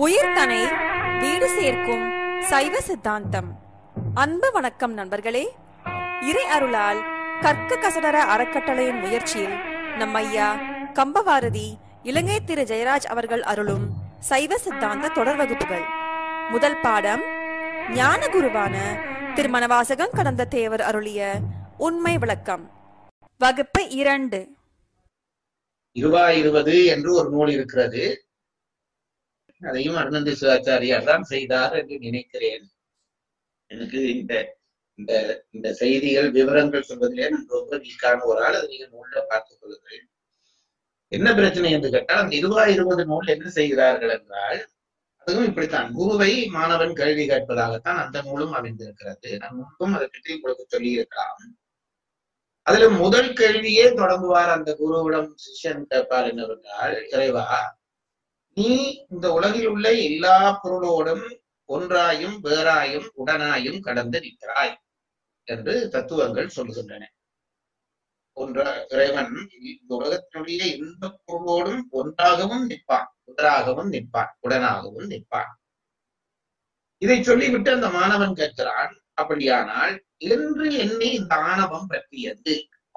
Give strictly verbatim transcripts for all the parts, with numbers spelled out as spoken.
உயிர்தனை வீடு சேர்க்கும் சைவ சித்தாந்தம். அன்பு வணக்கம் நண்பர்களே. இறை அருளால் கற்க கசடர அறக்கட்டளையின் முயற்சியில் நம் ஐயா கம்பவாரதி இலங்கை திரு ஜெயராஜ் அவர்கள் அருளும் சைவ சித்தாந்த தொடர் வகுப்புகள். முதல் பாடம் ஞான குருவான திருமணவாசகம் கடந்த தேவர் அருளிய உண்மை விளக்கம். வகுப்பு இரண்டு. இருவா இருபது என்று ஒரு நூல் இருக்கிறது. அதையும் அருணந்தி சிவாச்சாரியார் தான் செய்தார் என்று நினைக்கிறேன். எனக்கு இந்த இந்த இந்த செய்திகள் விவரங்கள் சொல்வதிலே நான் ரொம்ப வீக்கான ஒரு ஆள். அதை நீங்க நூல்ல பார்த்துக் கொள்ளுங்கள். என்ன பிரச்சனை என்று கேட்டால், அந்த இருவா இருபது நூல் என்ன செய்கிறார்கள் என்றால், அதுவும் இப்படித்தான். குருவை மாணவன் கேள்வி கேட்பதாகத்தான் அந்த நூலும் அமைந்திருக்கிறது. நான் முன்பும் அதை பற்றி உங்களுக்கு சொல்லி இருக்கலாம். அதுல முதல் கேள்வியே தொடங்குவார் அந்த குருவிடம். சிஷ்யன் கேட்பார் என்னவென்றால், இறைவா, நீ இந்த உலகில் உள்ள எல்லா பொருளோடும் ஒன்றாயும் வேறாயும் உடனாயும் கடந்து நிற்கிறாய் என்று தத்துவங்கள் சொல்லுகின்றன. ஒன்றா இறைவன் இந்த உலகத்தினுடைய எந்த பொருளோடும் ஒன்றாகவும் நிற்பான், ஒன்றாகவும் நிற்பான், உடனாகவும் நிற்பான். இதை சொல்லிவிட்டு அந்த மாணவன் கேட்கிறான், அப்படியானால் என்று என்னை இந்த ஆணவம் பற்றியது?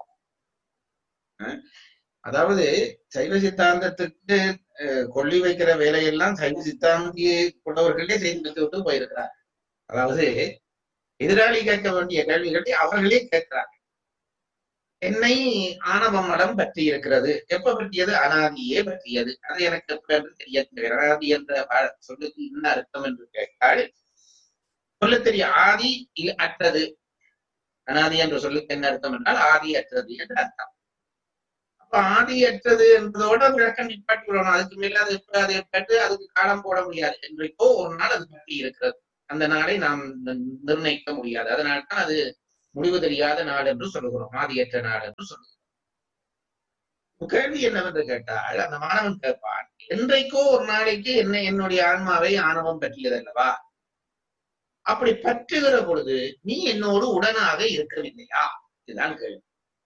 அதாவது சைவ சித்தாந்தத்துக்கு கொள்ளி வைக்கிற வேலையெல்லாம் சைவ சித்தாந்தியை கொண்டவர்களே செய்து வைத்து விட்டு போயிருக்கிறார். அதாவது எதிராளி கேட்க வேண்டிய கேள்விகளை அவர்களே கேட்கிறார்கள். என்னை ஆணவ மடம் பற்றி இருக்கிறது. எப்ப பற்றியது? அனாதியே பற்றியது. அது எனக்கு எப்ப என்று தெரிய. அனாதி என்ற சொல்லுக்கு என்ன அர்த்தம் என்று கேட்டால், சொல்ல தெரிய ஆதி அற்றது. அனாதி என்ற சொல்லுக்கு என்ன அர்த்தம் என்றால் ஆதி அற்றது என்று அர்த்தம். அப்ப ஆதி அற்றது என்பதோட விளக்கம் நிப்பாட்டி விடணும். அதுக்கு மேல அது எப்ப அதை கேட்டு அதுக்கு காலம் போட முடியாது. என்றைக்கோ ஒரு நாள் அது பற்றி இருக்கிறது. அந்த நாளை நாம் நிர்ணயிக்க முடியாது. அதனால்தான் அது முடிவு தெரியாத நாள் என்று சொல்லுகிறோம், ஆதியற்ற நாள் என்று சொல்லுகிறோம். கேள்வி என்னவென்று கேட்டால், அந்த மாணவன் கேட்பான், என்றைக்கோ ஒரு நாளைக்கு என்ன என்னுடைய ஆன்மாவை ஆணவம் பற்றியது அல்லவா? அப்படி பற்றுகிற பொழுது நீ என்னோடு உடனாக இருக்கவில்லையா? இதுதான் கேள்வி.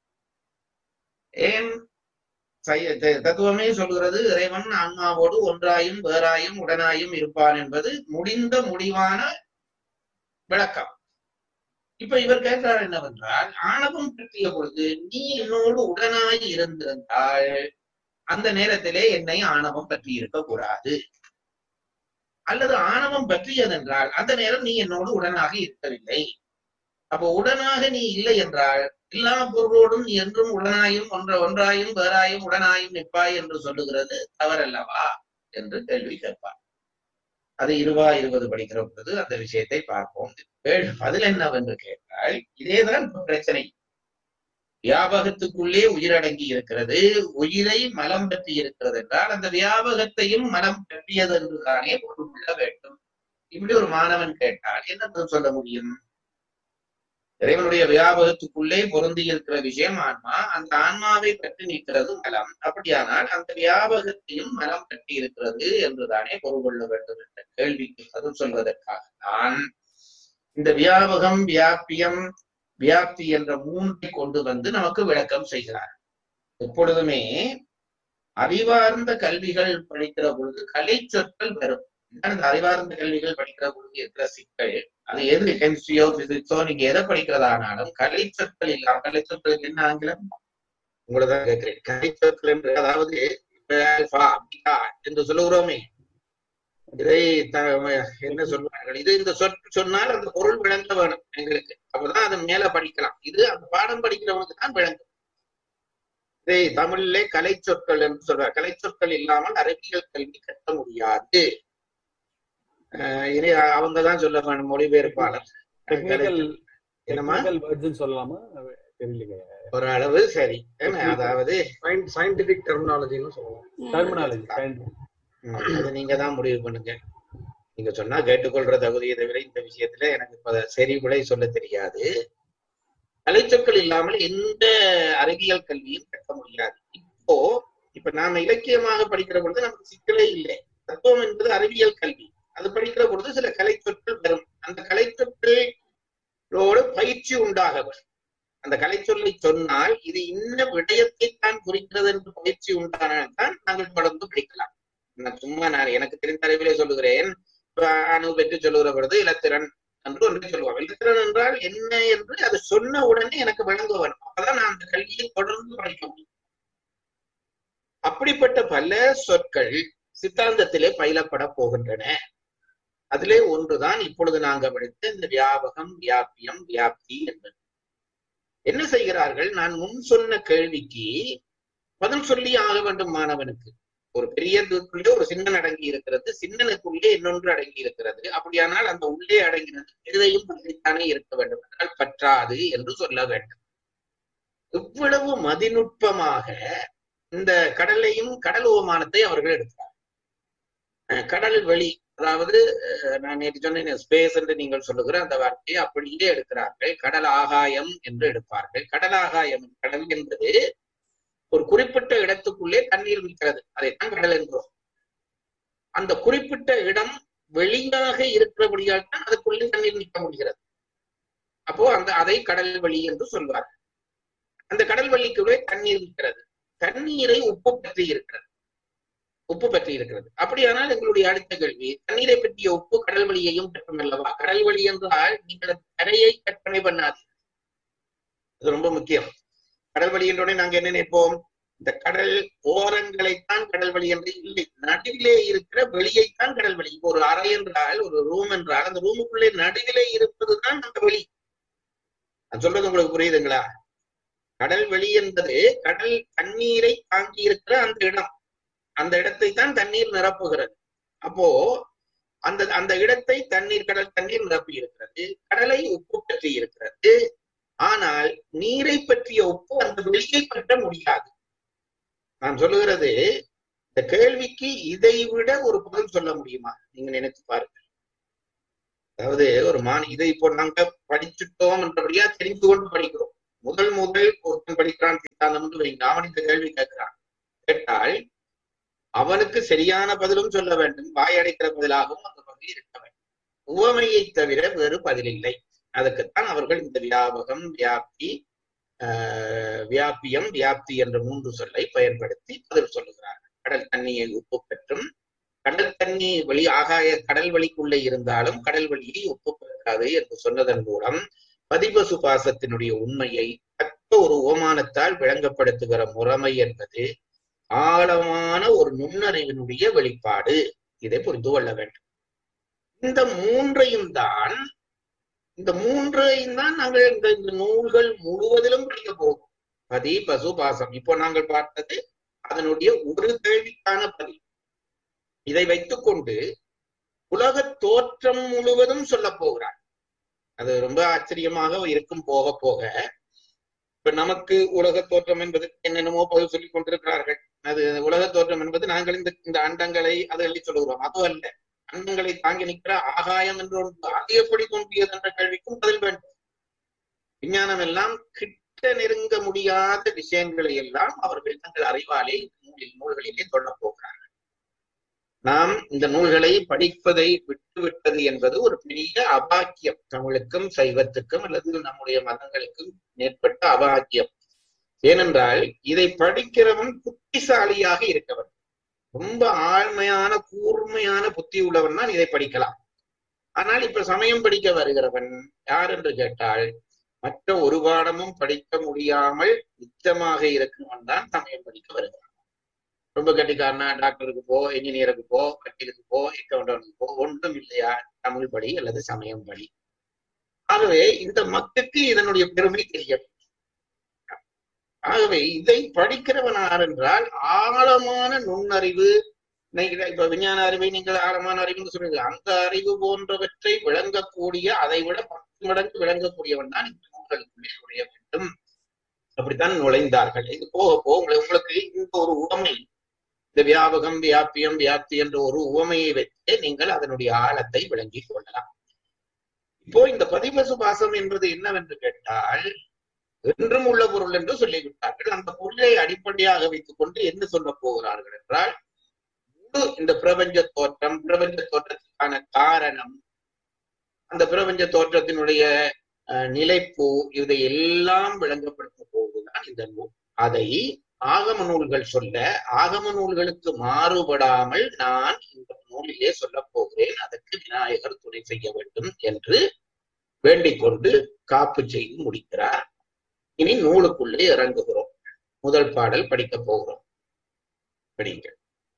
ஏன் தத்துவமே சொல்கிறது, இறைவன் ஆன்மாவோடு ஒன்றாயும் வேறாயும் உடனாயும் இருப்பான் என்பது முடிந்த முடிவான விளக்கம். இப்ப இவர் கேட்கிறார் என்னவென்றால், ஆணவம் பற்றிய பொழுது நீ என்னோடு உடனாய் இருந்திருந்தால் அந்த நேரத்திலே என்னை ஆணவம் பற்றி இருக்க கூடாது. அல்லது ஆணவம் பற்றியதென்றால் அந்த நேரம் நீ என்னோடு உடனாக இருக்கவில்லை. அப்போ உடனாக நீ இல்லை என்றால் எல்லா பொருளோடும் நீ என்றும் உடனாயும் ஒன்ற ஒன்றாயும் வேறாயும் உடனாயும் நிற்பாய் என்று சொல்லுகிறது தவறல்லவா என்று கேள்வி கேட்பார். அது இருவா இருபது படிக்கிற பொழுது அந்த விஷயத்தை பார்ப்போம். பதில் என்னவென்று கேட்டால், இதேதான் பிரச்சனை. வியாபகத்துக்குள்ளே உயிரடங்கி இருக்கிறது. உயிரை மலம் பற்றி இருக்கிறது என்றால் அந்த வியாபகத்தையும் மலம் பற்றியது என்று தானே பொருள் கொள்ள வேண்டும். இப்படி ஒரு மாணவன் கேட்டால் என்ன சொல்ல முடியும்? இறைவனுடைய வியாபகத்துக்குள்ளே பொருந்தி இருக்கிற விஷயம் ஆன்மா. அந்த ஆன்மாவை பற்றி நிற்கிறது மலம். அப்படியானால் அந்த வியாபகத்தையும் மலம் பற்றி இருக்கிறது என்றுதானே பொருள் கொள்ள வேண்டும் என்ற கேள்விக்கு பதில் சொல்வதற்காக நான் இந்த வியாபகம், வியாபியம், வியாப்தி என்ற மூன்றை கொண்டு வந்து நமக்கு விளக்கம் செய்கிறார். எப்பொழுதுமே அறிவார்ந்த கல்விகள் படிக்கிற பொழுது கலை சொற்கள் வரும். அந்த அறிவார்ந்த கல்விகள் படிக்கிற பொழுது இருக்கிற சிக்கல், அது எது கெமிஸ்ட்ரியோ பிசிக்ஸோ நீங்க எதை படிக்கிறதானாலும் கலை சொற்கள் இல்லாம, கலை சொற்கள் என்ன ஆங்கிலம் உங்களதான் கேட்கிறேன். கலை சொற்கள் என்று அதாவது என்று சொல்லுகிறோமே, இதை என்ன சொல்வார்கள், இது இந்த சொற்கள் சொன்னால் அந்த பொருள் விளங்க வேணும் எங்களுக்கு. அப்பதான் அதன் மேல படிக்கலாம். இது அந்த பாடம் படிக்கிறவனுக்கு தான் விளங்கும். இதை தமிழிலே கலை சொற்கள் என்று சொல்வார். கலை சொற்கள் இல்லாமல் அறிவியல் கல்வி கட்ட முடியாது. இனி அவங்கதான் சொல்ல வேணும், மொழிபெயர்ப்பாளர். ஒரு அளவு சரி. அதாவது சயின்டிபிக் டெர்மினாலஜின்னு சொல்லலாம். அது நீங்க தான் முடிவு பண்ணுங்க. நீங்க சொன்னா கேட்டுக்கொள்ற தகுதியை தவிர இந்த விஷயத்துல எனக்கு இப்ப சரி விடை சொல்ல தெரியாது. கலைச்சொற்கள் இல்லாமல் எந்த அறிவியல் கல்வியும் கற்க முடியாது. இப்போ இப்ப நாம இலக்கியமாக படிக்கிற பொழுது நமக்கு சிக்கலே இல்லை. தத்துவம் என்பது அறிவியல் கல்வி. அது படிக்கிற பொழுது சில கலை சொற்கள் வரும். அந்த கலை சொற்களோடு பயிற்சி உண்டாகவர். அந்த கலை சொல்லை சொன்னால் இது இன்ன விடயத்தை தான் குறிக்கிறது என்று பயிற்சி உண்டானால் தான் நாங்கள் தொடர்ந்து படிக்கலாம். நான் சும்மா நான் எனக்கு தெரிந்த அளவிலே சொல்லுகிறேன். அணு பெற்று சொல்லுகிற பொழுது இலத்திரன் என்று ஒன்று சொல்லுவாங்க. இலத்திரன் என்றால் என்ன என்று அது சொன்ன உடனே எனக்கு விளங்க வேணும். அப்பதான் நான் அந்த கல்வியை தொடர்ந்து படிக்க முடியும். அப்படிப்பட்ட பல சொற்கள் சித்தாந்தத்திலே பயிலப்பட போகின்றன. அதிலே ஒன்றுதான் இப்பொழுது நாங்கள் படித்த இந்த வியாபகம், வியாபியம், வியாப்தி என்பது. என்ன செய்கிறார்கள்? நான் முன் சொன்ன கேள்விக்கு பதில் சொல்லி ஆக வேண்டும் மாணவனுக்கு. ஒரு பெரியதுக்குள்ளே ஒரு சின்னன் அடங்கி இருக்கிறது, சின்னனுக்குள்ளே இன்னொன்று அடங்கி இருக்கிறது. அப்படியானால் அந்த உள்ளே அடங்கினது எதையும் பற்றித்தானே இருக்க வேண்டும் என்றால் பற்றாது என்று சொல்ல வேண்டும். இவ்வளவு மதிநுட்பமாக இந்த கடலையும் கடல் உபமானத்தை அவர்கள் எடுக்கிறார். கடல் வெளி, அதாவது நான் நேற்று சொன்னேன் ஸ்பேஸ் என்று நீங்கள் சொல்லுகிற அந்த வார்த்தையை அப்படியே எடுக்கிறார்கள். கடல் ஆகாயம் என்று எடுப்பார்கள். கடல் ஆகாயம், கடல் என்பது ஒரு குறிப்பிட்ட இடத்துக்குள்ளே தண்ணீர் நிற்கிறது, அதைத்தான் கடல் என்றோம். அந்த குறிப்பிட்ட இடம் வெளியாக இருக்கிறபடியால் தான் அதுக்குள்ளே தண்ணீர் நிற்க முடிகிறது. அப்போ அந்த அதை கடல் வெளி என்று சொல்வார்கள். அந்த கடல் வெளிக்குள்ளே தண்ணீர் நிற்கிறது. தண்ணீரை உப்பு பற்றி இருக்கிறது, உப்பு பற்றி இருக்கிறது. அப்படியானால் எங்களுடைய அடுத்த கேள்வி, தண்ணீரை பற்றிய உப்பு கடல் வழியையும் பெற்றும் அல்லவா? கடல் வழி என்றால் நீங்கள் கரையை கற்பனை பண்ணாது, அது ரொம்ப முக்கியம். கடல் வழி என்றோடனே நாங்க என்ன நினைப்போம்? இந்த கடல் ஓரங்களைத்தான் கடல் வழி என்று இல்லை, நடுவிலே இருக்கிற வெளியைத்தான் கடல் வழி. இப்போ ஒரு அறை என்றால், ஒரு ரூம் என்றால், அந்த ரூமுக்குள்ளே நடுவிலே இருப்பதுதான் அந்த வெளி. நான் சொல்றது உங்களுக்கு புரியுதுங்களா? கடல் வெளி என்பது கடல் தண்ணீரை தாங்கி இருக்கிற அந்த இடம், அந்த இடத்தை தான் தண்ணீர் நிரப்புகிறது. அப்போ அந்த அந்த இடத்தை தண்ணீர், கடல் தண்ணீர் நிரப்பி இருக்கிறது. கடலை உப்பு பற்றி இருக்கிறது. ஆனால் நீரை பற்றிய உப்பு அந்த வெளியை பற்ற முடியாது. நான் சொல்லுகிறது, இந்த கேள்விக்கு இதை விட ஒரு பதில் சொல்ல முடியுமா? நீங்க நினைத்து பாருங்கள். அதாவது ஒரு மாணி இதை இப்போ நாங்க படிச்சுட்டோம் என்றபடியா தெரிந்து கொண்டு படிக்கிறோம். முதல் முதல் ஒருத்தன் படிக்கிறான் சித்தாந்தம் என்று வைங்க, அவன் இந்த கேள்வி கேட்கிறான். கேட்டால் அவனுக்கு சரியான பதிலும் சொல்ல வேண்டும், வாயடைக்கிற பதிலாகவும் அந்த பதில் இருக்க வேண்டும். உவமையை தவிர வேறு பதில் இல்லை. அதுக்குத்தான் அவர்கள் இந்த வியாபகம், வியாப்தி, ஆஹ் வியாபியம், வியாப்தி என்ற மூன்று சொல்லை பயன்படுத்தி பதில் சொல்லுகிறார்கள். கடல் தண்ணியை உப்பு பெற்றும், கடல் தண்ணி வெளி ஆகாய கடல் வழிக்குள்ளே இருந்தாலும் கடல் வழியை உப்பு பெற்றாது என்று சொன்னதன் மூலம் பதிபசு பாசத்தினுடைய உண்மையை தக்க ஒரு ஓமானத்தால் விளங்கப்படுத்துகிற முறைமை என்பது ஆழமான ஒரு நுண்ணறிவினுடைய வெளிப்பாடு. இதை புரிந்து கொள்ள வேண்டும். இந்த மூன்றையும் தான் இந்த மூன்றையும் தான் நாங்கள் இந்த இந்த நூல்கள் முழுவதிலும் படிக்க போகும். பதி, பசு, பாசம். இப்போ நாங்கள் பார்த்தது அதனுடைய ஒரு கேள்விக்கான பதில். இதை வைத்துக் கொண்டு உலக தோற்றம் முழுவதும் சொல்ல போகிறார். அது ரொம்ப ஆச்சரியமாக இருக்கும் போக போக. இப்ப நமக்கு உலக தோற்றம் என்பது என்னென்னமோ பதில் சொல்லிக் கொண்டிருக்கிறார்கள். அது உலக தோற்றம் என்பது நாங்கள் இந்த இந்த அண்டங்களை அதை சொல்லுகிறோம். அது அல்ல. அண்டங்களை தாங்கி நிற்கிற ஆகாயம் என்று ஒன்று, அது எப்படி தோன்றியது என்ற கேள்விக்கும் பதில் வேண்டும். விஞ்ஞானம் எல்லாம் கிட்ட நெருங்க முடியாத விஷயங்களை எல்லாம் அவர்கள் தங்கள் அறிவாலே நூலில் நூல்களிலே சொல்ல போகிறார்கள். நாம் இந்த நூல்களை படிப்பதை விட்டுவிட்டது என்பது ஒரு பெரிய அபாக்கியம். தமிழுக்கும் சைவத்துக்கும் அல்லது நம்முடைய மதங்களுக்கும் ஏற்பட்ட அபாக்கியம். ஏனென்றால் இதை படிக்கிறவன் புத்திசாலியாக இருக்கவன், ரொம்ப ஆழ்மையான கூர்மையான புத்தி உள்ளவன் தான் இதை படிக்கலாம். ஆனால் இப்ப சமயம் படிக்க வருகிறவன் யார் என்று கேட்டால், மற்ற ஒரு பாடமும் படிக்க முடியாமல் மிச்சமாக இருக்கிறவன் தான் சமயம் படிக்க வருகிறான். ரொம்ப கட்டிக்காரனா, டாக்டருக்கு போ, என்ஜினியருக்கு போ, வக்கீலுக்கு போ, அக்கௌண்டனுக்கு போ, ஒன்றும் இல்லையா தமிழ் படி அல்லது சமயம் படி. ஆகவே இந்த மக்களுக்கு இதனுடைய பெருமை தெரியும். ஆகவே இதை படிக்கிறவன் யார் என்றால் ஆழமான நுண்ணறிவு. இப்ப விஞ்ஞான அறிவை நீங்கள் ஆழமான அறிவுன்னு சொல்றீங்க, அந்த அறிவு போன்றவற்றை விளங்கக்கூடிய, அதை விட பத்து மடங்கு விளங்கக்கூடியவன் தான் இந்த நூல்களுக்குள்ளே நுழைய வேண்டும். அப்படித்தான் நுழைந்தார்கள். இது போக போக உங்களை உங்களுக்கு இந்த ஒரு உவமை, இந்த வியாபகம், வியாபியம், வியாப்தி என்ற ஒரு உவமையை வைத்து நீங்கள் அதனுடைய ஆழத்தை விளங்கிக் கொள்ளலாம். இப்போ இந்த பதிபசு பாசம் என்பது என்னவென்று கேட்டால், என்றும் உள்ள பொருள் என்று சொல்லிவிட்டார்கள். அந்த பொருளை அடிப்படையாக வைத்துக் கொண்டு என்ன சொல்ல போகிறார்கள் என்றால், முழு இந்த பிரபஞ்ச தோற்றம், பிரபஞ்ச தோற்றத்துக்கான காரணம், அந்த பிரபஞ்ச தோற்றத்தினுடைய நிலைப்பு, இதை எல்லாம் விளங்கப்படுத்த போவதுதான் இந்த நூல். அதை ஆகம நூல்கள் சொல்ல ஆகம நூல்களுக்கு மாறுபடாமல் நான் இந்த நூலிலே சொல்ல போகிறேன், அதற்கு விநாயகர் துணை செய்ய வேண்டும் என்று வேண்டிக் கொண்டு காப்பு செய்து முடிக்கிறார். இனி நூலுக்குள்ளே இறங்குகிறோம். முதல் பாடல் படிக்க போகிறோம். படிங்கள்.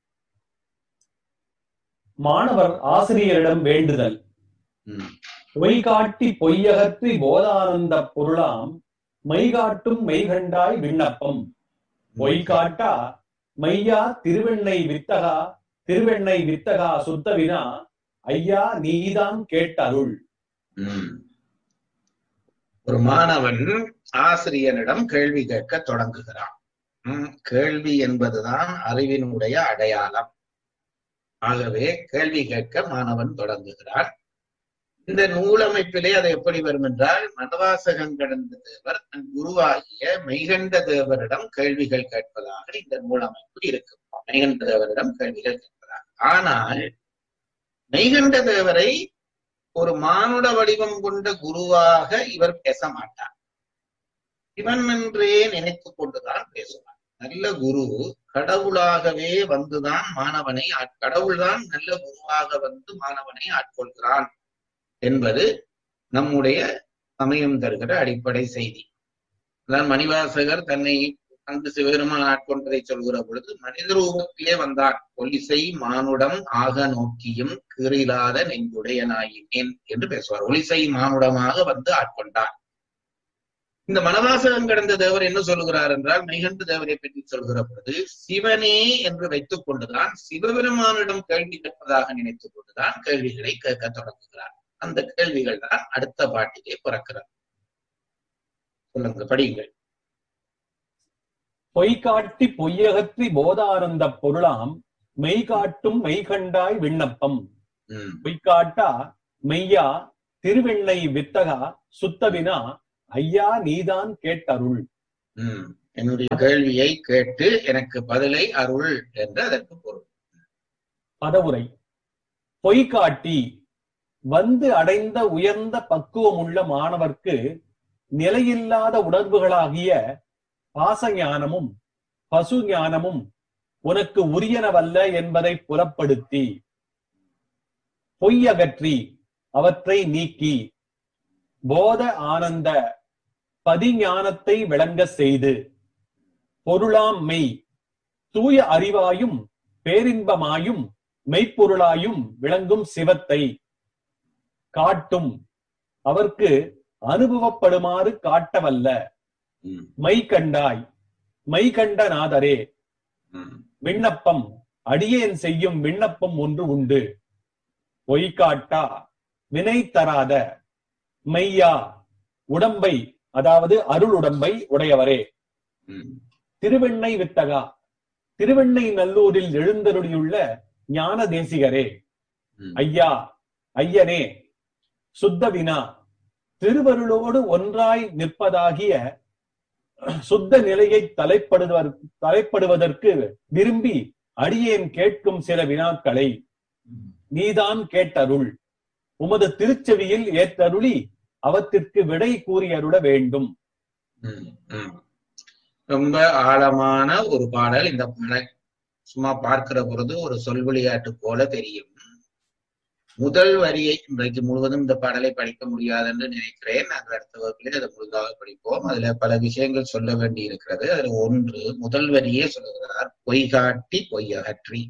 மாணவர் ஆசிரியரிடம் வேண்டுதல். பொய்காட்டி பொய்யகற்றி போதானந்த பொருளாம் மெய்காட்டும் மெய்கண்டாய் விண்ணப்பம். பொய்காட்டா மையா திருவெண்ணை வித்தகா திருவெண்ணை வித்தகா சுத்தவினா ஐயா நீதான் கேட்டருள். ஒரு மாணவன் ஆசிரியனிடம் கேள்வி கேட்க தொடங்குகிறான். கேள்வி என்பதுதான் அறிவினுடைய அடையாளம். ஆகவே கேள்வி கேட்க மாணவன் தொடங்குகிறான். இந்த நூலமைப்பிலே அது எப்படி வரும் என்றால், மனவாசகம் கடந்த தேவர் தன் குருவாகிய மெய்கண்ட தேவரிடம் கேள்விகள் கேட்பதாக இந்த நூலமைப்பு இருக்கும். மெய்கண்ட தேவரிடம் கேள்விகள் கேட்பதாக. ஆனால் மெய்கண்ட தேவரை ஒரு மானுட வடிவம் கொண்ட குருவாக இவர் பேச மாட்டார். இவன் என்றே நினைத்துக் கொண்டுதான் பேசுவார். நல்ல குரு கடவுளாகவே வந்துதான் மாணவனை கடவுள்தான் நல்ல குருவாக வந்து மாணவனை ஆட்கொள்கிறான் என்பது நம்முடைய சமயம் தருகிற அடிப்படை செய்தி. அதான் மணிவாசகர் தன்னை அந்த சிவபெருமான் ஆட்கொண்டதை சொல்கிற பொழுது மனித ரூபத்திலே வந்தான். ஒலிசை மானுடம் ஆக நோக்கியும் கீறிலாத நெஞ்சுடையனாயினேன் என்று பேசுவார். ஒலிசை மானுடமாக வந்து ஆட்கொண்டார். இந்த மனவாசகம் கடந்த தேவர் என்ன சொல்லுகிறார் என்றால், மெய்கண்ட தேவரை பற்றி சொல்கிற பொழுது சிவனே என்று வைத்துக் கொண்டுதான் சிவபெருமானிடம் கேள்வி கேட்பதாக நினைத்துக் கொண்டுதான் கேள்விகளை கேட்க தொடங்குகிறார். அந்த கேள்விகள் தான் அடுத்த பாட்டிலே பிறக்கிறது. சொல்லுங்க, படியுங்கள். பொய்காட்டி பொய்யகற்றி போதானந்த பொருளாம் மெய்காட்டும் மெய்கண்டாய் விண்ணப்பம். பொய்காட்டா மெய்யா திருவெண்ணை வித்தகா சுத்தவினா ஐயா நீதான் கேட்டருள். உம் என்னுடைய கேள்வியை கேட்டு எனக்கு பதிலை அருள் என்று அதற்கு பொருள். பதவுரை. பொய்காட்டி வந்து அடைந்த உயர்ந்த பக்குவமுள்ள மாணவர்க்கு நிலையில்லாத உணர்வுகளாகிய பாசஞானமும் பசு ஞானமும் உனக்கு உரியனவல்ல என்பதை புலப்படுத்தி பொய்யகற்றி அவற்றை நீக்கி போத ஆனந்த பதிஞானத்தை விளங்க செய்து பொருளாம் மெய் தூய அறிவாயும் பேரின்பமாயும் மெய்ப்பொருளாயும் விளங்கும் சிவத்தை காட்டும் அவர்க்கு அனுபவப்படுமாறு காட்டவல்ல. மை கண்டாய் மை கண்ட நாதரே விண்ணப்பம் அடியேன் செய்யும் விண்ணப்பம் ஒன்று உண்டு. பொய்காட்டா வினை தராத மெய்யா உடம்பை அதாவது அருள் உடம்பை உடையவரே. திருவெண்ணை வித்தகா திருவெண்ணை நல்லூரில் எழுந்தருளியுள்ள ஞான தேசிகரே. ஐயா ஐயனே சுத்தவினா திருவருளோடு ஒன்றாய் நிற்பதாகிய சுத்த நிலையை தலைப்படுவதற்கு தலைப்படுவதற்கு விரும்பி அடியேன் கேட்கும் சில வினாக்களை நீதான் கேட்டருள். உமது திருச்செவியில் ஏற்றருளி அவற்றிற்கு விடை கூறியருள வேண்டும். ரொம்ப ஆழமான ஒரு பாடல். இந்த பாடல் சும்மா பார்க்கிற பொழுது ஒரு சொல் விளையாட்டு போல தெரியும். முதல் வரியை இன்றைக்கு முழுவதும் இந்த பாடலை படிக்க முடியாது என்று நினைக்கிறேன். நாங்கள் அடுத்த வகுப்பிலே அதை முழுதாக படிப்போம். அதுல பல விஷயங்கள் சொல்ல வேண்டி இருக்கிறது. அதுல ஒன்று, முதல் வரியே சொல்லுகிறார் பொய்காட்டி பொய்யகற்றி.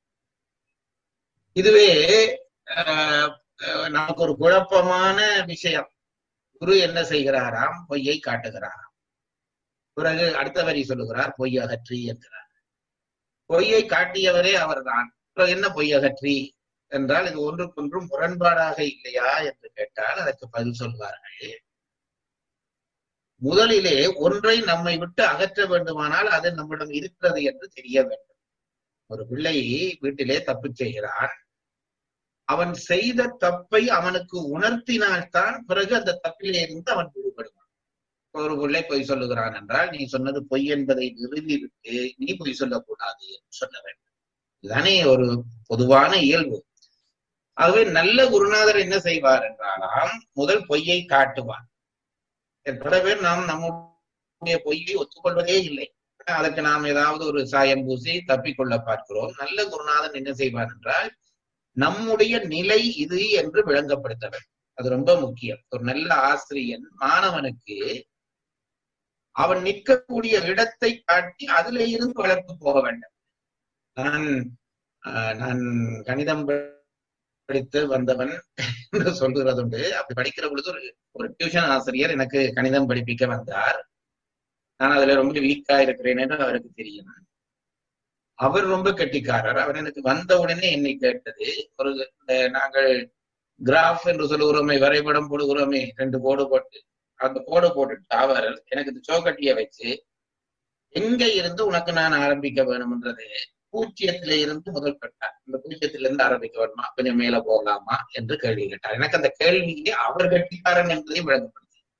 இதுவே ஆஹ் நமக்கு ஒரு குழப்பமான விஷயம். குரு என்ன செய்கிறாராம்? பொய்யை காட்டுகிறாராம். பிறகு அடுத்த வரி சொல்லுகிறார் பொய்யகற்றி என்கிறார். பொய்யை காட்டியவரே அவர்தான். பிறகு என்ன பொய்யகற்றி என்றால் இது ஒன்றுக்கொன்றும் முரண்பாடாக இல்லையா என்று கேட்டால் அதற்கு பதில் சொல்வார்கள். முதலிலே ஒன்றை நம்மை விட்டு அகற்ற வேண்டுமானால் அது நம்மிடம் இருக்கிறது என்று தெரிய வேண்டும். ஒரு பிள்ளை வீட்டிலே தப்பு செய்கிறான். அவன் செய்த தப்பை அவனுக்கு உணர்த்தினால்தான் பிறகு அந்த தப்பிலே இருந்து அவன் விடுபடுவான். ஒரு பிள்ளை பொய் சொல்லுகிறான் என்றால் நீ சொன்னது பொய் என்பதை நிறுவிவிட்டு நீ பொய் சொல்லக்கூடாது என்று சொல்ல வேண்டும். இதுதானே ஒரு பொதுவான இயல்பு. ஆகவே நல்ல குருநாதர் என்ன செய்வார் என்றாலாம், முதல் பொய்யை காட்டுவார். பல பேர் நாம் நம்முடைய பொய்யை ஒத்துக்கொள்வதே இல்லை. அதற்கு நாம் ஏதாவது ஒரு சாயம் பூசி தப்பிக்கொள்ள பார்க்கிறோம். நல்ல குருநாதன் என்ன செய்வார் என்றால் நம்முடைய நிலை இது என்று விளங்கப்படுத்த வேண்டும். அது ரொம்ப முக்கியம். ஒரு நல்ல ஆசிரியன் மாணவனுக்கு அவன் நிற்கக்கூடிய இடத்தை காட்டி அதுல இருந்து வளர்த்து போக வேண்டும். நான் நான் கணிதம் படித்து வந்தவன் என்று சொல்கிறது உண்டு. அப்படி படிக்கிற பொழுது ஒரு ஒரு டியூஷன் ஆசிரியர் எனக்கு கணிதம் படிப்பிக்க வந்தார். நான் அதுல ரொம்ப வீக்கா இருக்கிறேன் என்று அவருக்கு தெரியும். அவர் ரொம்ப கெட்டிக்காரர். அவர் எனக்கு வந்த உடனே என்னை கேட்டது, ஒரு நாங்கள் கிராஃப் என்று சொல்லுகிறோமே, வரைபடம் போடுகிறோமே, ரெண்டு கோடு போட்டு அந்த கோடு போட்டுட்டு அவர் எனக்கு இந்த சோக்கட்டிய வச்சு எங்க இருந்து உனக்கு நான் ஆரம்பிக்க வேணும்ன்றது பூஜ்ஜியத்தில இருந்து முதல் கட்டார். இந்த பூஜ்ஜியத்தில இருந்து ஆரம்பிக்க வேணுமா, கொஞ்சம் மேல போகலாமா என்று கேள்வி கேட்டார். எனக்கு அந்த கேள்வியே அவர் கட்டிக்காரன் என்பதையும் விளங்கப்படுத்தி.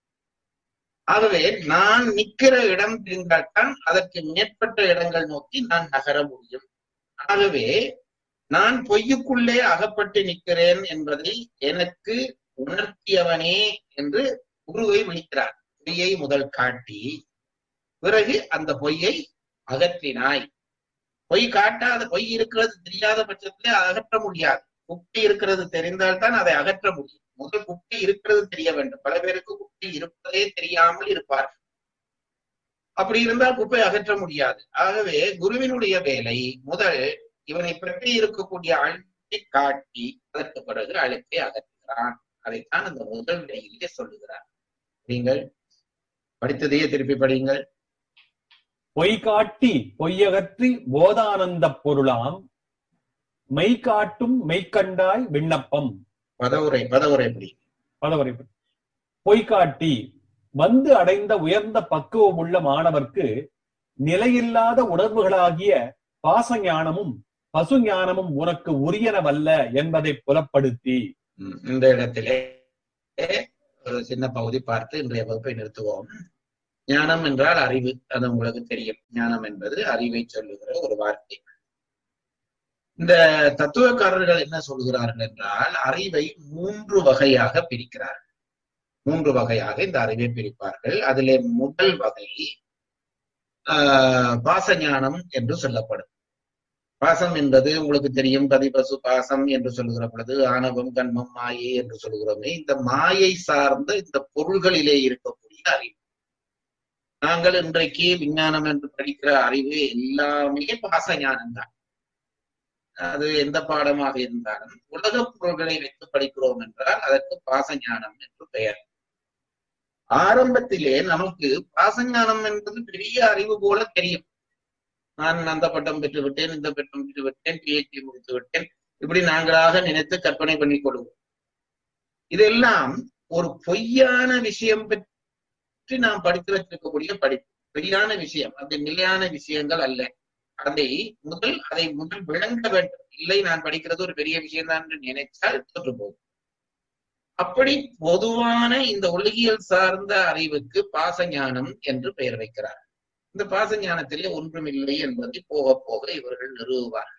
ஆகவே நான் நிற்கிற இடம் தெரிந்தால்தான் அதற்கு மேற்பட்ட இடங்கள் நோக்கி நான் நகர முடியும். ஆகவே நான் பொய்யுக்குள்ளே அகப்பட்டு நிற்கிறேன் என்பதை எனக்கு உணர்த்தியவனே என்று குருவை விழிக்கிறார். பொய்யை முதல் காட்டி பிறகு அந்த பொய்யை அகற்றினாய். பொய் காட்டாத, பொய் இருக்கிறது தெரியாத பட்சத்திலே அகற்ற முடியாது. குப்பை இருக்கிறது தெரிந்தால்தான் அதை அகற்ற முடியும். முதல் குப்பை இருக்கிறது தெரிய வேண்டும். பல பேருக்கு குப்பை இருப்பதே தெரியாமல் இருப்பார்கள். அப்படி இருந்தால் குப்பை அகற்ற முடியாது. ஆகவே குருவினுடைய வேலை முதல் இவனை பற்றி இருக்கக்கூடிய அழுக்கை காட்டி அதற்கு பிறகு அழுக்கை அகற்றுகிறான். அதைத்தான் அந்த முதல் நிலையிலே சொல்லுகிறார். நீங்கள் படித்ததையே திருப்பி படியுங்கள். பொய் காட்டி பொய்யகற்றி போதானந்த பொருளாம் மெய் காட்டும் மெய்கண்டாய் விண்ணப்பம். பதவுரை பதவுரை படி பதவுரை பொய் காட்டி வந்து அடைந்த உயர்ந்த பக்குவம் உள்ள மாணவர்க்கு நிலையில்லாத உணர்வுகளாகிய பாச ஞானமும் பசு ஞானமும் உனக்கு உரியனவல்ல என்பதை புலப்படுத்தி. இந்த இடத்திலே ஒரு சின்ன பகுதி பார்த்து இன்றைய வகுப்பை நிறுத்துவோம். ஞானம் என்றால் அறிவு, அது உங்களுக்கு தெரியும். ஞானம் என்பது அறிவை சொல்லுகிற ஒரு வார்த்தை. இந்த தத்துவக்காரர்கள் என்ன சொல்கிறார்கள் என்றால் அறிவை மூன்று வகையாக பிரிக்கிறார்கள். மூன்று வகையாக இந்த அறிவை பிரிப்பார்கள். அதிலே முதல் வகை ஆஹ் பாச ஞானம் என்று சொல்லப்படும். பாசம் என்பது உங்களுக்கு தெரியும். பதிபசு பாசம் என்று சொல்லுகிற பொழுது ஆணவம் கண்மம் மாயை என்று சொல்லுகிறோமே, இந்த மாயை சார்ந்த இந்த பொருள்களிலே இருக்கக்கூடிய அறிவு. நாங்கள் இன்றைக்கு விஞ்ஞானம் என்று படிக்கிற அறிவு எல்லாமே பாச ஞானம் தான். அது எந்த பாடமாக இருந்தாலும் உலக பொருள்களை வைத்து படிக்கிறோம் என்றால் அதற்கு பாச ஞானம் என்று பெயர். ஆரம்பத்திலே நமக்கு பாச ஞானம் என்பது பெரிய அறிவு போல தெரியும். நான் அந்த பட்டம் பெற்று விட்டேன், இந்த பட்டம் பெற்று விட்டேன், பிஹெச்டி முடித்து விட்டேன், இப்படி நாங்களாக நினைத்து கற்பனை பண்ணி கொள்வோம். இதெல்லாம் ஒரு பொய்யான விஷயம் பற்றி நாம் படித்து வச்சிருக்கக்கூடிய படிப்பு. பொய்யான விஷயம், அது நிலையான விஷயங்கள் அல்ல. அதை முதல் அதை முதல் விளங்க வேண்டும். இல்லை, நான் படிக்கிறது ஒரு பெரிய விஷயம் தான் என்று நினைத்தால் தோற்று போகும். அப்படி பொதுவான இந்த ஒழுகியல் சார்ந்த அறிவுக்கு பாச ஞானம் என்று பெயர் வைக்கிறார். இந்த பாச ஞானத்திலே ஒன்றுமில்லை என்பதை போக போக இவர்கள் நிறுவுவார்கள்.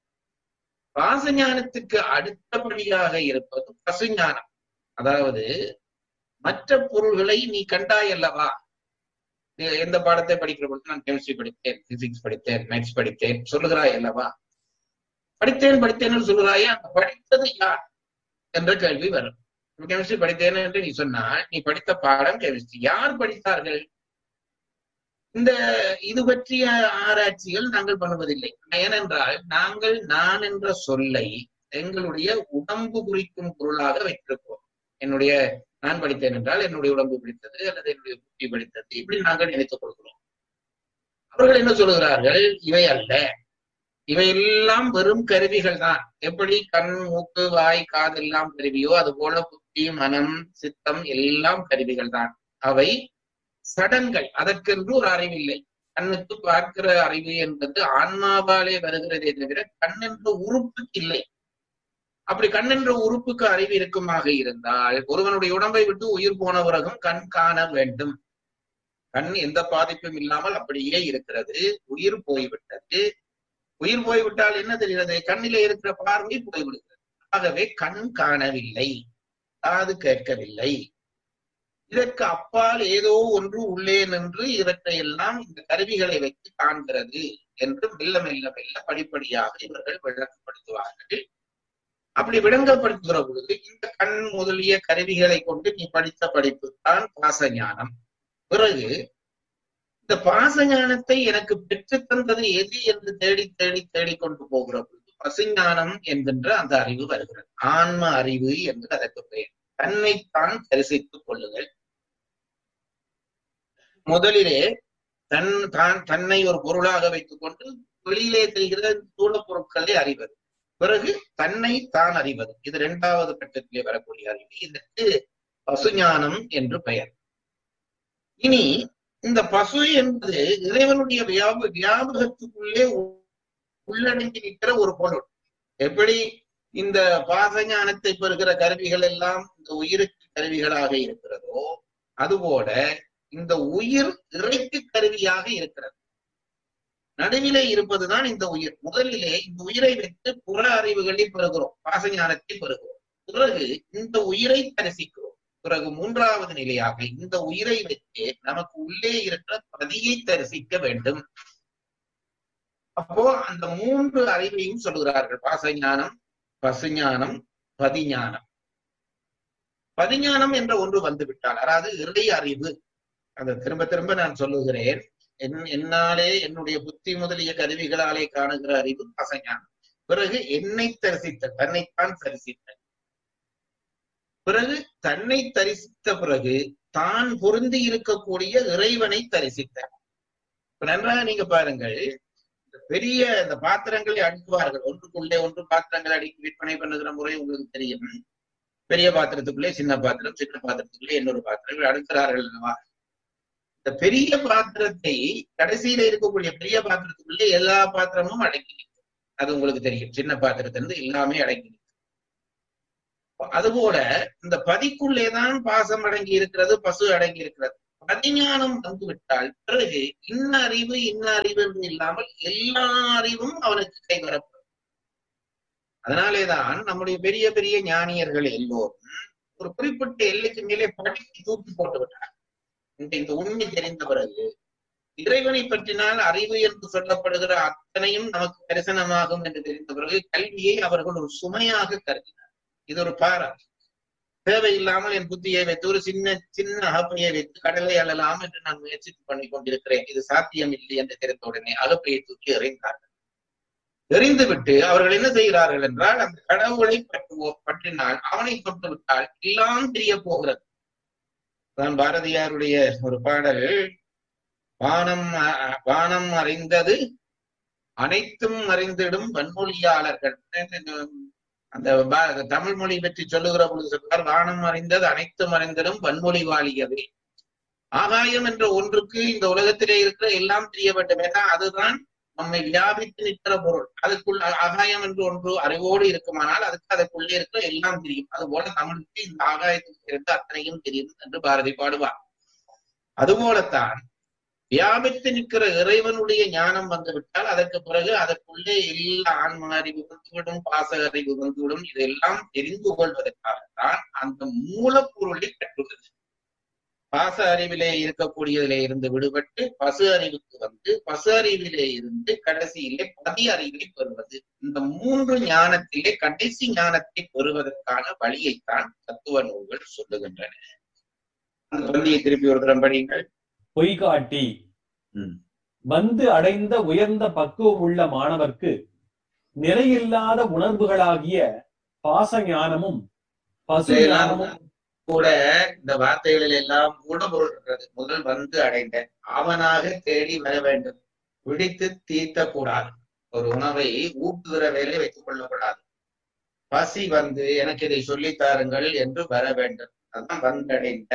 பாச ஞானத்துக்கு அடுத்தபடியாக இருப்பது பசு ஞானம். அதாவது மற்ற பொருள்களை நீ கண்டாய் அல்லவா. எந்த பாடத்தை படிக்கிற பொழுது நான் கெமிஸ்ட்ரி படித்தேன், பிசிக்ஸ் படித்தேன், மேத்ஸ் படித்தேன் சொல்லுகிறாய் அல்லவா. படித்தேன் படித்தேன்னு சொல்லுகிறாயே, அந்த படித்தது யார் என்ற கேள்வி வரும். கெமிஸ்ட்ரி படித்தேன் என்று நீ சொன்னால் நீ படித்த பாடம் கெமிஸ்ட்ரி. யார் படித்தார்கள்? இந்த இது பற்றிய ஆராய்ச்சிகள் நாங்கள் பண்ணுவதில்லை. ஏனென்றால் நாங்கள் நான் என்ற சொல்லை எங்களுடைய உடம்பு குறிக்கும் பொருளாக வைத்திருக்கிறோம். என்னுடைய நான் படித்தேன் என்றால் என்னுடைய உடம்பு பிடித்தது அல்லது என்னுடைய புத்தி படித்தது, இப்படி நாங்கள் நினைத்துக் கொள்கிறோம். அவர்கள் என்ன சொல்லுகிறார்கள்? இவை அல்ல, இவையெல்லாம் வெறும் கருவிகள் தான். எப்படி கண், மூக்கு, வாய், காது எல்லாம் கருவியோ அது போல புத்தி, மனம், சித்தம் எல்லாம் கருவிகள் தான். அவை சடங்கள், அதற்கென்று ஒரு அறிவில்லை. கண்ணுக்கு பார்க்கிற அறிவு என்பது ஆன்மாவாலே வருகிறதே தவிர கண் என்ற உறுப்புக்கு இல்லை. அப்படி கண் என்ற உறுப்புக்கு அறிவு இருக்குமாக இருந்தால் ஒருவனுடைய உடம்பை விட்டு உயிர் போன பிறகும் கண் காண வேண்டும். கண் எந்த பாதிப்பும் இல்லாமல் அப்படியே இருக்கிறது. உயிர் போய்விட்டது. உயிர் போய்விட்டால் என்ன தெரிகிறது? கண்ணிலே இருக்கிற பார்வை போய்விடுகிறது. ஆகவே கண் காணவில்லை, காது கேட்கவில்லை, இதற்கு அப்பால் ஏதோ ஒன்று உள்ளே நின்று இவற்றை எல்லாம் இந்த கருவிகளை வைத்து காண்கிறது என்று மெல்ல மெல்ல மெல்ல படிப்படியாக இவர்கள் விளக்கப்படுத்துவார்கள். அப்படி விளங்கப்படுத்துகிற பொழுது இந்த கண் முதலிய கருவிகளை கொண்டு நீ படித்த படிப்பு தான் பாசஞானம். பிறகு இந்த பாசஞானத்தை எனக்கு பெற்று தந்தது எது என்று தேடி தேடி தேடி கொண்டு போகிற பொழுது பசுஞானம் என்கின்ற அந்த அறிவு வருகிறது. ஆன்ம அறிவு என்று அதற்கு பெயர். தன்னைத்தான் தரிசித்துக் கொள்ளுங்கள். முதலிலே தன் தான் தன்னை ஒரு பொருளாக வைத்துக் கொண்டு வெளியிலே தெரிகிற ஸ்தூல பொருட்களை அறிவது. பிறகு தன்னை தான் அறிவது. இது இரண்டாவது கட்டத்திலே வரக்கூடிய அறிவு. இதற்கு பசுஞானம் என்று பெயர். இனி இந்த பசு என்பது இறைவனுடைய வியாப வியாபகத்துக்குள்ளே உள்ளடங்கி நிற்கிற ஒரு பொருள். எப்படி இந்த பாசஞானத்தை பெறுகிற கருவிகள் எல்லாம் இந்த உயிருக்கு கருவிகளாக இருக்கிறதோ அதுபோல இந்த உயிர் இறைக்கு கருவியாக இருக்கிறது. நடுவிலே இருப்பதுதான் இந்த உயிர். முதலிலே இந்த உயிரை வைத்து புற அறிவுகளை பெறுகிறோம், பாசஞானத்தை பெறுகிறோம். பிறகு இந்த உயிரை தரிசிக்கிறோம். பிறகு மூன்றாவது நிலையாக இந்த உயிரை வைத்து நமக்கு உள்ளே இருக்கிற பதியை தரிசிக்க வேண்டும். அப்போ அந்த மூன்று அறிவையும் சொல்கிறார்கள். பாசஞானம், பசுஞானம், பதிஞானம். பதிஞானம் என்ற ஒன்று வந்து விட்டால், அதாவது இறை அறிவு. அதை திரும்ப திரும்ப நான் சொல்லுகிறேன். என் என்னாலே என்னுடைய புத்தி முதலிய கருவிகளாலே காணுகிற அறிவு பாசஞானம். பிறகு என்னை தரிசித்த, தன்னைத்தான் தரிசித்த. பிறகு தன்னை தரிசித்த பிறகு தான் பொருந்தி இருக்கக்கூடிய இறைவனை தரிசித்த. நன்றாக நீங்க பாருங்கள், பெரிய இந்த பாத்திரங்களை அடுக்குவார்கள். ஒன்றுக்குள்ளே ஒன்று பாத்திரங்களை அடுக்கி விற்பனை பண்ணுகிற முறை உங்களுக்கு தெரியும். பெரிய பாத்திரத்துக்குள்ளே சின்ன பாத்திரம், சின்ன பாத்திரத்துக்குள்ளே இன்னொரு பாத்திரம் அடுக்கிறார்கள் அல்லவா? இந்த பெரிய பாத்திரத்தை கடைசியில இருக்கக்கூடிய பெரிய பாத்திரத்துக்குள்ளே எல்லா பாத்திரமும் அடங்கி நிற்கும். அது உங்களுக்கு தெரியும். சின்ன பாத்திரத்திலிருந்து எல்லாமே அடங்கி நிற்கும். அதுபோல இந்த பதிக்குள்ளேதான் பாசம் அடங்கி இருக்கிறது, பசு அடங்கி இருக்கிறது. பதிஞானம் வந்து விட்டால் பிறகு இன்ன அறிவு இன்ன அறிவு என்று இல்லாமல் எல்லா அறிவும் அவனுக்கு கைவரப்படும். அதனாலேதான் நம்முடைய பெரிய பெரிய ஞானியர்கள் எல்லோரும் ஒரு குறிப்பிட்ட எல்லைக்கு மேலே படித்து தூக்கி போட்டு விட்டார். இந்த உண்மை தெரிந்த பிறகு இறைவனை பற்றினால் அறிவு என்று சொல்லப்படுகிற அத்தனையும் நமக்கு தரிசனமாகும் என்று தெரிந்த பிறகு கல்வியை அவர்கள் ஒரு சுமையாக கருதினார். இது ஒரு பாரம். தேவையில்லாமல் என் புத்தியை வைத்து ஒரு சின்ன சின்ன அகப்பையை வைத்து கடலை அழலாம் என்று நான் முயற்சி பண்ணி கொண்டிருக்கிறேன். இது சாத்தியம் இல்லை என்று தெரிந்த உடனே அகப்பையை தூக்கி எறிந்தார்கள். எறிந்து விட்டு அவர்கள் என்ன செய்கிறார்கள் என்றால், அந்த கடவுளை பற்றுவோ பற்றினால் அவனை தொட்டு விட்டால் எல்லாம் தெரிய போகிறது. தான் பாரதியாருடைய ஒரு பாடல், வானம் வானம் அறிந்தது அனைத்தும் அறிந்திடும் வன்மொழியாளர்கள். அந்த தமிழ் மொழி பற்றி சொல்லுகிற பொழுது சொல்றார், வானம் அறிந்தது அனைத்தும் அறிந்திடும் வன்மொழி வாழியவே. ஆகாயம் என்ற ஒன்றுக்கு இந்த உலகத்திலே இருக்கிற எல்லாம் தெரிய வேண்டும். ஏன்னா அதுதான் நம்மை வியாபித்து நிற்கிற பொருள். அதுக்குள் ஆகாயம் என்று ஒன்று அறிவோடு இருக்குமானால் அதுக்கு அதுக்குள்ளே இருக்கிற எல்லாம் தெரியும். அதுபோல தமிழுக்கு இந்த ஆகாயத்துக்கு இருந்து அத்தனையும் தெரியும் என்று பாரதி பாடுவார். அதுபோலத்தான் வியாபித்து நிற்கிற இறைவனுடைய ஞானம் வந்துவிட்டால் அதற்கு பிறகு அதற்குள்ளே எல்லா ஆன்ம அறிவு வந்துவிடும், பாச அறிவு வந்துவிடும். இதெல்லாம் தெரிந்து கொள்வதற்காகத்தான் அந்த மூலப்பொருளை கற்றுள்ளது. பாச அறிவிலே இருக்கக்கூடியதிலே இருந்து விடுபட்டு பசு அறிவுக்கு வந்து பசு அறிவிலே இருந்து கடைசியிலே பதி அறிவை பெறுவது. இந்த மூன்று ஞானத்திலே கடைசி ஞானத்தை பெறுவதற்கான வழியைத்தான் தத்துவ நூல்கள் சொல்லுகின்றன. அந்த பந்தியை திருப்பி ஒரு தரம் படியுங்கள். பொய்காட்டி வந்து அடைந்த உயர்ந்த பக்குவம் உள்ள மாணவர்க்கு நிலையில்லாத உணர்வுகளாகிய பாச ஞானமும் பசு ஞானமும் கூட இந்த வார்த்தைகளில் எல்லாம் கூட பொருள் இருக்கிறது. முதல் வந்து அடைந்த, அவனாக தேடி வர வேண்டும். பிடித்து தீர்த்த கூடாது. ஒரு உணவை ஊட்டுகிற வேலை வைத்துக் கொள்ளக்கூடாது. பசி வந்து எனக்கு இதை சொல்லித்தாருங்கள் என்று வர வேண்டும். அதுதான் வந்தடைந்த.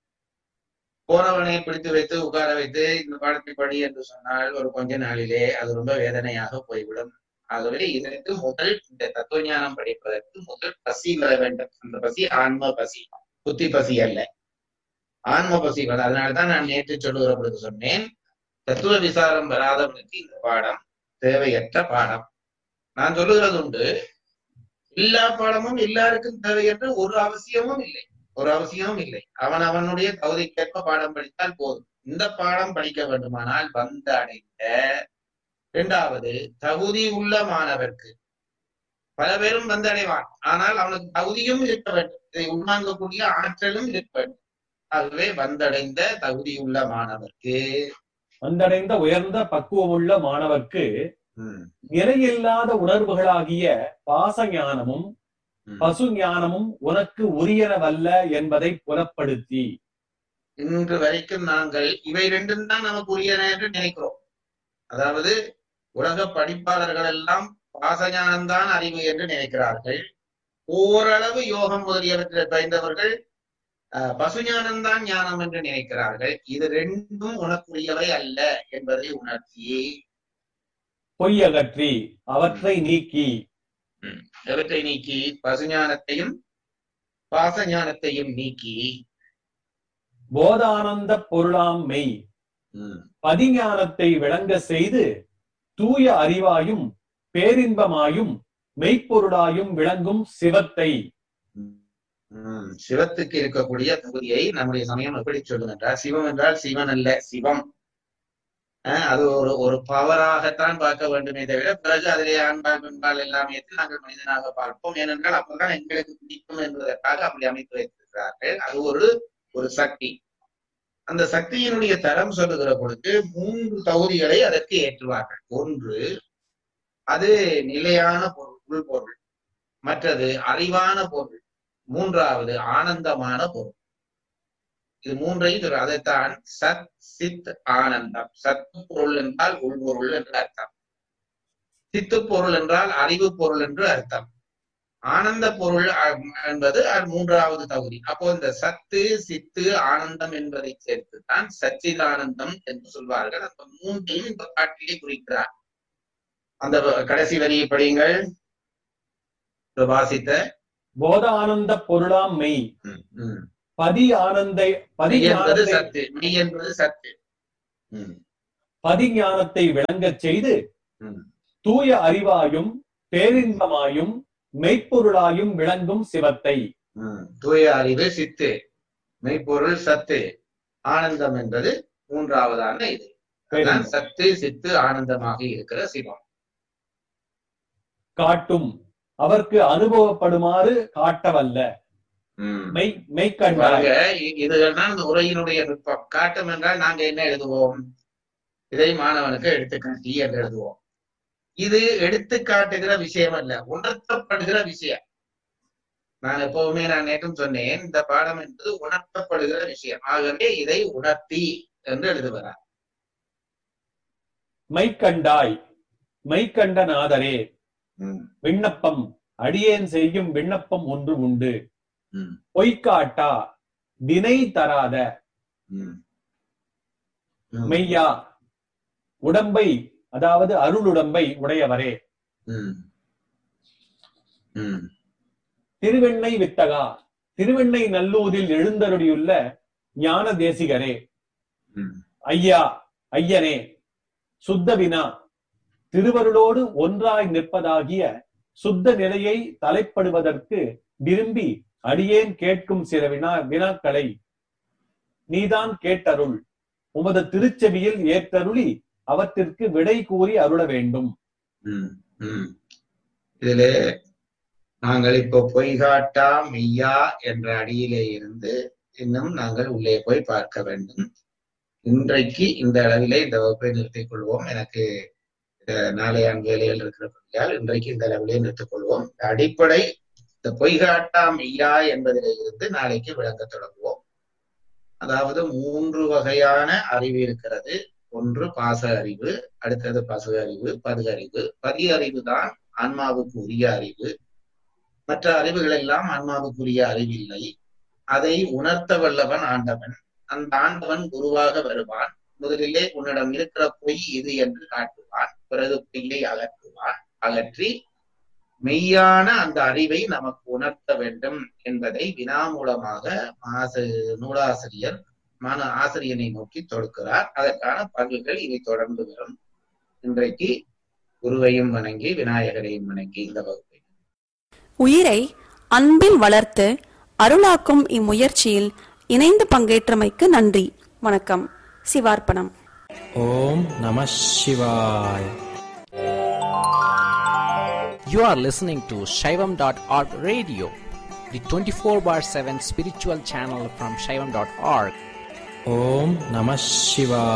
போனவனை பிடித்து வைத்து உட்கார வைத்து இந்த பாடத்தை படி என்று சொன்னால் ஒரு கொஞ்ச நாளிலே அது ரொம்ப வேதனையாக போய்விடும். ஆகவே இதற்கு முதல் இந்த தத்துவ ஞானம் படிப்பதற்கு முதல் பசி வர வேண்டும். அந்த பசி ஆன்ம பசி, புத்தி பசி அல்ல, ஆன்ம பசி. அதனால்தான் நான் நேற்று சொல்லுகிற பொழுது சொன்னேன், தத்துவ விசாரம் வராதவனுக்கு இந்த பாடம் தேவையற்ற பாடம். நான் சொல்லுகிறது உண்டு, எல்லா பாடமும் எல்லாருக்கும் தேவை என்று ஒரு அவசியமும் இல்லை. ஒரு அவசியமும் இல்லை. அவன் அவனுடைய தகுதிக்கேற்ப பாடம் படித்தால் போதும். இந்த பாடம் படிக்க வேண்டுமானால் வந்து அடைந்த இரண்டாவது தகுதி உள்ள மாணவர்க்கு, பல பேரும் வந்து அடைவான், ஆனால் அவனுக்கு தகுதியும் இருக்க வேண்டும், இதை உள்வாங்கக்கூடிய ஆற்றலும் இருக்க வேண்டும். ஆகவே வந்தடைந்த தகுதியுள்ள மாணவர்க்கு, வந்தடைந்த உயர்ந்த பக்குவமுள்ள மாணவர்க்கு நிலையில்லாத உணர்வுகளாகிய பாச ஞானமும் பசு ஞானமும் உனக்கு உரியனவல்ல என்பதை புலப்படுத்தி. இன்று வரைக்கும் நாங்கள் இவை ரெண்டும் தான் நமக்கு உரியன என்று நினைக்கிறோம். அதாவது உலக படிப்பாளர்கள் எல்லாம் பாசஞானம்தான் அறிவு என்று நினைக்கிறார்கள். ஓரளவு யோகம் முதலியவற்றில் பயந்தவர்கள் அஹ் பசுஞானம்தான் ஞானம் என்று நினைக்கிறார்கள். இது ரெண்டும் உனக்குரியவை அல்ல என்பதை உணர்த்தி பொய்யகற்றி அவற்றை நீக்கி எவற்றை நீக்கி பசுஞானத்தையும் பாசஞானத்தையும் நீக்கி போதானந்த பொருளாம் மெய் பதிஞானத்தை விளங்க செய்து தூய அறிவாயும் பேரின்பமாயும் மெய்ப்பொருளாயும் விளங்கும் சிவத்தை. உம் சிவத்துக்கு இருக்கக்கூடிய தகுதியை நம்முடைய சமயம் எப்படி சொல்லும் என்றால், சிவம் என்றால் சிவன் அல்ல, சிவம். அஹ் அது ஒரு ஒரு பவராகத்தான் பார்க்க வேண்டுமே தவிர பிறகு அதிலே ஆண்பால் பெண்பால் எல்லாமே நாங்கள் மனிதனாக பார்ப்போம். ஏனென்றால் அப்பதான் எங்களுக்கு பிடிக்கும் என்பதற்காக அப்படி அமைத்து வைத்திருக்கிறார்கள். அது ஒரு ஒரு சக்தி. அந்த சக்தியினுடைய தரம் சொல்லுகிற பொழுது மூன்று தகுதிகளை அதற்கு ஏற்றுவார்கள். ஒன்று அது நிலையான பொருள், உள்பொருள். மற்றது அறிவான பொருள். மூன்றாவது ஆனந்தமான பொருள். இது மூன்றையும் சொல்ற. அதைத்தான் சத் சித் ஆனந்தம். சத்து பொருள் என்றால் உள்பொருள் என்று அர்த்தம். சித்து பொருள் என்றால் அறிவு பொருள் என்று அர்த்தம். ஆனந்த பொருள் என்பது மூன்றாவது தகுதி. அப்போ இந்த சத்து சித்து ஆனந்தம் என்பதை சேர்த்துதான் சச்சிதானந்தம் என்று சொல்வார்கள். அந்த மூன்றையும் இந்த பாட்டிலே குறிக்கிறார். அந்த கடைசி வரியை படியுங்கள். வாசித்த போதானந்த பொருளாம் மெய் பதி ஆனந்த பதி என்பது சத்து, மெய் என்பது சத்து. பதிஞானத்தை விளங்கச் செய்து தூய அறிவாயும் பேரின்பமாயும் மெய்ப்பொருளாயும் விளங்கும் சிவத்தை. தூய அறிவு சித்து, மெய்ப்பொருள் சத்து, ஆனந்தம் என்பது மூன்றாவதான இது. சத்து சித்து ஆனந்தமாக இருக்கிற சிவம். காட்டும் அவருக்கு அனுபவப்படுமாறு காட்டவல்ல மெய் மெய்கண்டாக. இதுதான் இந்த உரையினுடைய நுட்பம். காட்டும் என்றால் நாங்க என்ன எழுதுவோம்? இதை மாணவனுக்கு எடுத்துக்காட்டி என்று எழுதுவோம். இது எடுத்து காட்டுகிற விஷயம் அல்ல, உணர்த்தப்படுகிற விஷயம். நான் எப்பவுமே நான் நேற்றும் சொன்னேன், இந்த பாடம் என்பது உணர்த்தப்படுகிற விஷயம். ஆகவே இதை உணர்த்தி என்று எழுதுகிறார். மெய்கண்டாய் மெய்கண்ட நாதரே விண்ணப்பம் அடியேன் செய்யும் விண்ணப்பம் ஒன்று உண்டு. பொய்காட்டா வினை தராத மெய்யா உடம்பை, அதாவது அருளுடம்பை உடையவரே. திருவெண்ணை வித்தகா திருவெண்ணை நல்லூரில் எழுந்தருளியுள்ள ஞான தேசிகரே. ஐயா ஐயனே சுத்தவினா திருவருளோடு ஒன்றாய் நிற்பதாகிய சுத்த நிலையை தலைப்படுவதற்கு விரும்பி அடியேன் கேட்கும் சில வினா வினாக்களை நீதான் கேட்டருள். உமது திருச்செவியில் ஏற்றருளி அவற்றிற்கு விடை கூறி அருள வேண்டும். இதிலே நாங்கள் இப்போ பொய்காட்டா மெய்யா என்ற அடியிலே இருந்து இன்னும் நாங்கள் உள்ளே போய் பார்க்க வேண்டும். இன்றைக்கு இந்த அளவிலே இந்த வகுப்பை நிறுத்திக் கொள்வோம். எனக்கு நாளையான் வேலைகள் இருக்கிறபடியால் இன்றைக்கு இந்த அளவிலே நிறுத்திக் கொள்வோம். அடிப்படை இந்த பொய்காட்டா மெய்யா என்பதிலே இருந்து நாளைக்கு விளங்க தொடங்குவோம். அதாவது மூன்று வகையான அறிவு இருக்கிறது. ஒன்று பாச அறிவு, அடுத்தது பசு அறிவு, பது அறிவு. பதி அறிவு தான் ஆன்மாவுக்கு உரிய அறிவு. மற்ற அறிவுகள் எல்லாம் ஆன்மாவுக்குரிய அறிவில்லை. அதை உணர்த்த வல்லவன் ஆண்டவன். அந்த ஆண்டவன் குருவாக வருவான். முதலிலே உன்னிடம் இருக்கிற பொய் இது என்று காட்டுவான். பிறகு பொய்யை அகற்றுவான். அகற்றி மெய்யான அந்த அறிவை நமக்கு உணர்த்த வேண்டும் என்பதை வினா மூலமாக ஆசு நூலாசிரியர் மன ஆசிரியனை நோக்கி தொடுக்கிறார். அதற்கான பங்குகள் இவை தொடர்ந்து வரும். இன்றைக்கு குருவையும் வணங்கி விநாயகரையும் வணங்கி இந்த வகுப்பை உயிரை அன்பில் வளர்த்து அருளாக்கும் இம்முயற்சியில் இணைந்து பங்கேற்றமைக்கு நன்றி. வணக்கம். சிவார்ப்பணம். ஓம் நம சிவாய. You are listening to Shaivam dot org radio, the twenty-four bar seven spiritual channel from Shaivam dot org. ஓம் நம சிவாய.